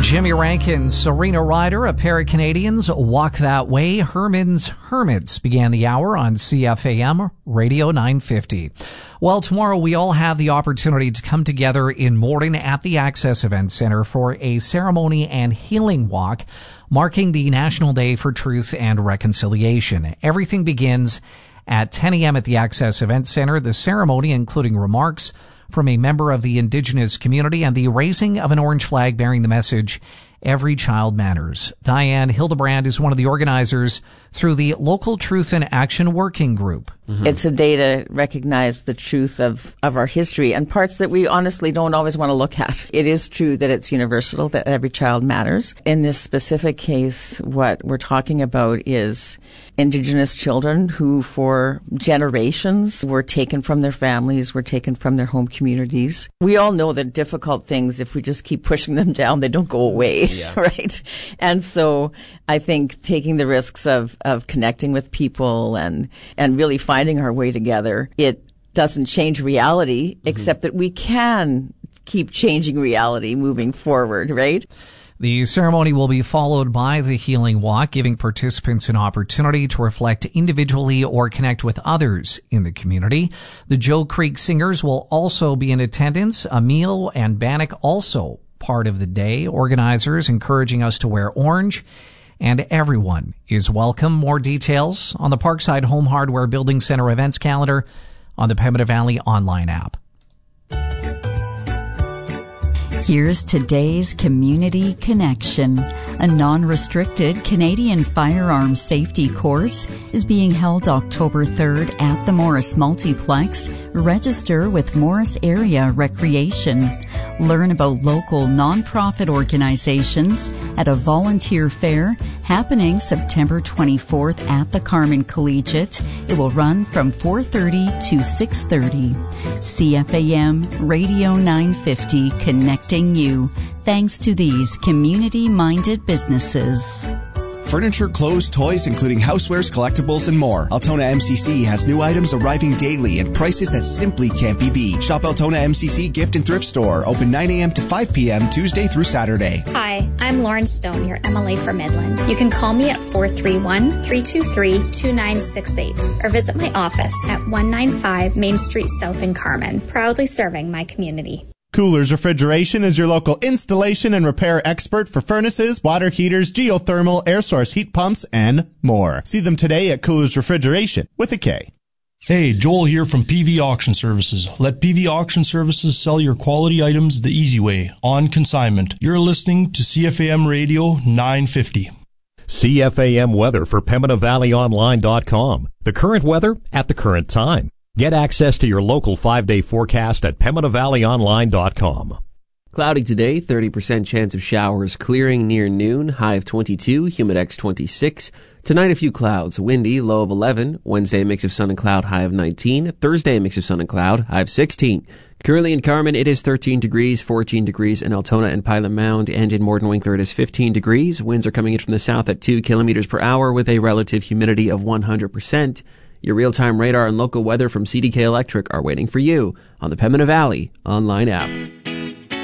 Jimmy Rankin, Serena Ryder, a pair of Canadians, Walk That Way. Herman's Hermits began the hour on CFAM Radio 950. Well, tomorrow we all have the opportunity to come together in Morden at the Access Event Center for a ceremony and healing walk marking the National Day for Truth and Reconciliation. Everything begins at 10 a.m. at the Access Event Center. The ceremony, including remarks from a member of the Indigenous community and the raising of an orange flag bearing the message, Every Child Matters. Diane Hildebrand is one of the organizers through the Local Truth and Action Working Group. Mm-hmm. It's a day to recognize the truth of our history and parts that we honestly don't always want to look at. It is true that it's universal, that every child matters. In this specific case, what we're talking about is Indigenous children who for generations were taken from their families, were taken from their home communities. We all know that difficult things, if we just keep pushing them down, they don't go away, right? And so I think taking the risks of connecting with people and really finding our way together, it doesn't change reality, except that we can keep changing reality moving forward, right? The ceremony will be followed by the healing walk, giving participants an opportunity to reflect individually or connect with others in the community. The Joe Creek Singers will also be in attendance. Emil and Bannock also part of the day. Organizers encouraging us to wear orange, and everyone is welcome. More details on the Parkside Home Hardware Building Center events calendar on the Pembina Valley online app. Here's today's Community Connection. A non-restricted Canadian firearms safety course is being held October 3rd at the Morris Multiplex. Register with Morris Area Recreation. Learn about local nonprofit organizations at a volunteer fair happening September 24th at the Carmen Collegiate. It will run from 4:30 to 6:30. CFAM Radio 950, connecting you. Thanks to these community-minded businesses. Furniture, clothes, toys, including housewares, collectibles, and more. Altona MCC has new items arriving daily at prices that simply can't be beat. Shop Altona MCC Gift and Thrift Store. Open 9 a.m. to 5 p.m. Tuesday through Saturday. Hi, I'm Lauren Stone, your MLA for Midland. You can call me at 431-323-2968 or visit my office at 195 Main Street South in Carmen, proudly serving my community. Coolers Refrigeration is your local installation and repair expert for furnaces, water heaters, geothermal, air source heat pumps, and more. See them today at Coolers Refrigeration with a K. Hey, Joel here from PV Auction Services. Let PV Auction Services sell your quality items the easy way, on consignment. You're listening to CFAM Radio 950. CFAM weather for PembinaValleyOnline.com. The current weather at the current time. Get access to your local 5-day forecast at PembinaValleyOnline.com. Cloudy today, 30% chance of showers clearing near noon, high of 22, humidex 26. Tonight a few clouds, windy, low of 11. Wednesday a mix of sun and cloud, high of 19. Thursday a mix of sun and cloud, high of 16. Currently in Carmen it is 13 degrees, 14 degrees in Altona and Pilot Mound, and in Morden Winkler it is 15 degrees. Winds are coming in from the south at 2 kilometers per hour with a relative humidity of 100%. Your real-time radar and local weather from CDK Electric are waiting for you on the Pembina Valley online app.